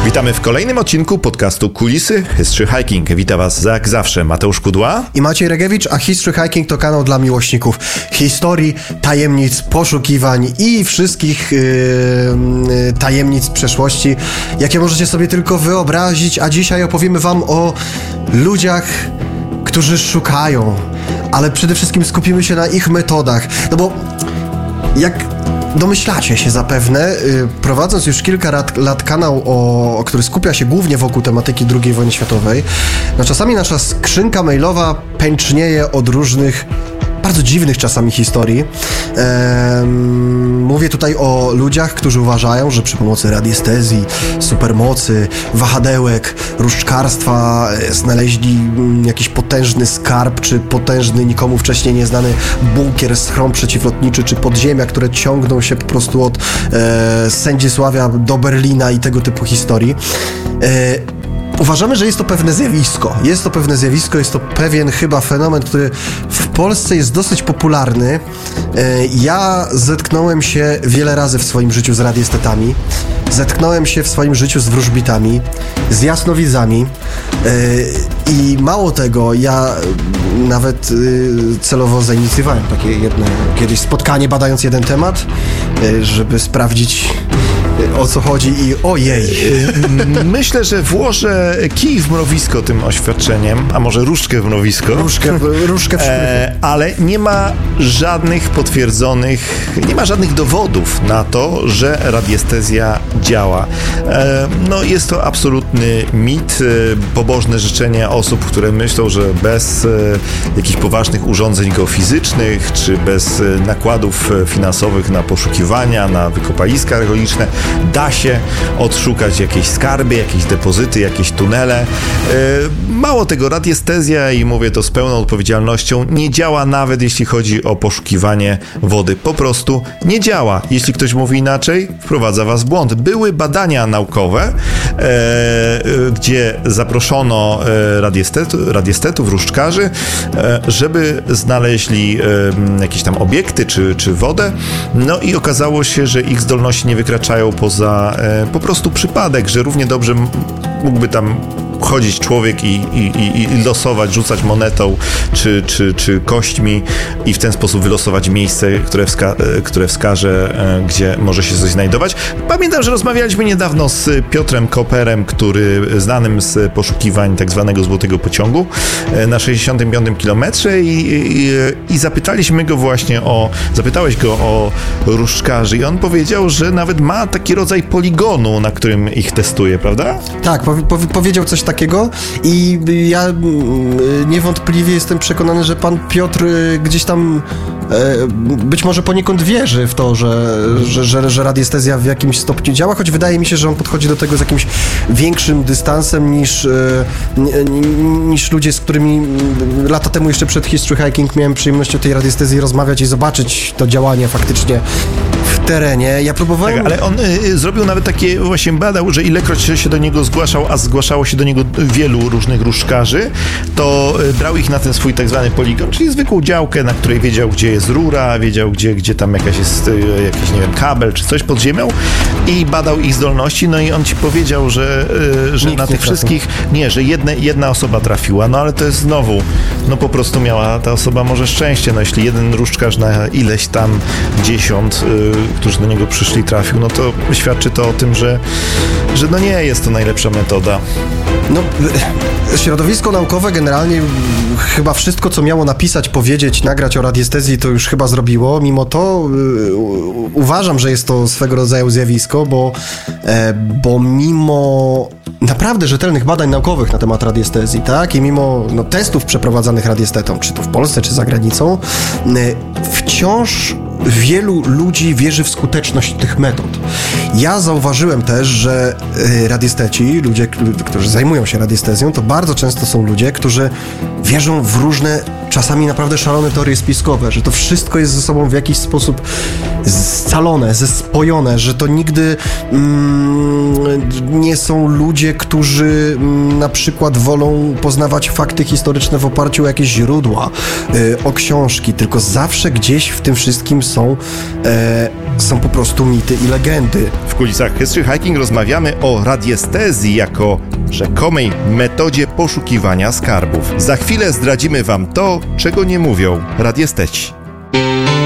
Witamy w kolejnym odcinku podcastu Kulisy History Hiking. Witam Was jak zawsze Mateusz Kudła i Maciej Regiewicz, a History Hiking to kanał dla miłośników historii, tajemnic, poszukiwań i wszystkich tajemnic przeszłości, jakie możecie sobie tylko wyobrazić, a dzisiaj opowiemy Wam o ludziach, którzy szukają, ale przede wszystkim skupimy się na ich metodach, no bo jak domyślacie się zapewne, prowadząc już kilka lat kanał, który skupia się głównie wokół tematyki II wojny światowej, no czasami nasza skrzynka mailowa pęcznieje od różnych bardzo dziwnych czasami historii. Mówię tutaj o ludziach, którzy uważają, że przy pomocy radiestezji, supermocy, wahadełek, różdżkarstwa znaleźli jakiś potężny skarb, czy potężny, nikomu wcześniej nieznany bunkier, schron przeciwlotniczy, czy podziemia, które ciągną się po prostu od Sędzisławia do Berlina i tego typu historii. Uważamy, że jest to pewne zjawisko. Jest to pewien chyba fenomen, który w Polsce jest dosyć popularny. Ja zetknąłem się wiele razy w swoim życiu z radiestetami. Zetknąłem się w swoim życiu z wróżbitami, z jasnowidzami. I mało tego, ja nawet celowo zainicjowałem takie jedno kiedyś spotkanie badając jeden temat, żeby sprawdzić, o co chodzi i ojej. Myślę, że włożę kij w mrowisko tym oświadczeniem, a może różdżkę w mrowisko. Różdżkę w ale nie ma żadnych potwierdzonych, nie ma żadnych dowodów na to, że radiestezja działa. No jest to absolutny mit, pobożne życzenia osób, które myślą, że bez jakichś poważnych urządzeń geofizycznych, czy bez nakładów finansowych na poszukiwania, na wykopaliska archeologiczne, da się odszukać jakieś skarby, jakieś depozyty, jakieś tunele. Mało tego, radiestezja, i mówię to z pełną odpowiedzialnością, nie działa nawet jeśli chodzi o poszukiwanie wody. Po prostu nie działa. Jeśli ktoś mówi inaczej, wprowadza was w błąd. Były badania naukowe, gdzie zaproszono radiestetów, różdżkarzy, żeby znaleźli jakieś tam obiekty czy wodę. No i okazało się, że ich zdolności nie wykraczają poza po prostu przypadek, że równie dobrze mógłby tam chodzić człowiek i losować, rzucać monetą czy kośćmi i w ten sposób wylosować miejsce, które wskaże, gdzie może się coś znajdować. Pamiętam, że rozmawialiśmy niedawno z Piotrem Koperem, który znanym z poszukiwań tak zwanego złotego pociągu na 65. kilometrze i zapytaliśmy go właśnie zapytałeś go o różdżkarzy i on powiedział, że nawet ma taki rodzaj poligonu, na którym ich testuje, prawda? Tak, powiedział coś takiego i ja niewątpliwie jestem przekonany, że pan Piotr gdzieś tam być może poniekąd wierzy w to, że radiestezja w jakimś stopniu działa, choć wydaje mi się, że on podchodzi do tego z jakimś większym dystansem niż ludzie, z którymi lata temu jeszcze przed History Hiking miałem przyjemność o tej radiestezji rozmawiać i zobaczyć to działanie faktycznie w terenie. Ja próbowałem... Tak, ale on zrobił nawet takie, właśnie badał, że ilekroć się do niego zgłaszał, a zgłaszało się do niego wielu różnych różdżkarzy, to brał ich na ten swój tak zwany poligon, czyli zwykłą działkę, na której wiedział, gdzie jest rura, wiedział, gdzie tam jakiś, nie wiem, kabel czy coś pod ziemią i badał ich zdolności, no i on ci powiedział, że na tych wszystkich, że jedna osoba trafiła, no ale to jest znowu, no po prostu miała ta osoba może szczęście, no jeśli jeden różdżkarz na ileś tam 10, którzy do niego przyszli, trafił, no to świadczy to o tym, że no nie jest to najlepsza metoda. No, środowisko naukowe generalnie chyba wszystko, co miało napisać, powiedzieć, nagrać o radiestezji, to już chyba zrobiło. Mimo to uważam, że jest to swego rodzaju zjawisko, bo mimo naprawdę rzetelnych badań naukowych na temat radiestezji, tak, i mimo testów przeprowadzanych radiestetą, czy to w Polsce, czy za granicą, wciąż wielu ludzi wierzy w skuteczność tych metod. Ja zauważyłem też, że radiesteci, ludzie, którzy zajmują się radiestezją, to bardzo często są ludzie, którzy wierzą w różne, czasami naprawdę szalone teorie spiskowe, że to wszystko jest ze sobą w jakiś sposób scalone, zespojone, że to nigdy nie są ludzie, którzy na przykład wolą poznawać fakty historyczne w oparciu o jakieś źródła, o książki, tylko zawsze gdzieś w tym wszystkim są są po prostu mity i legendy. W kulisach History Hiking rozmawiamy o radiestezji jako rzekomej metodzie poszukiwania skarbów. Za chwilę zdradzimy wam to, czego nie mówią radiesteci.